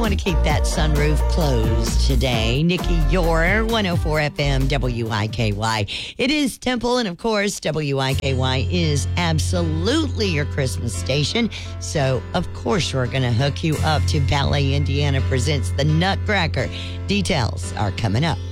want to keep that sunroof closed today. Nikki Yor, 104 FM, WIKY. It is Temple, and of course, WIKY is absolutely your Christmas station. So, of course, we're going to hook you up to Ballet Indiana Presents the Nutcracker. Details are coming up.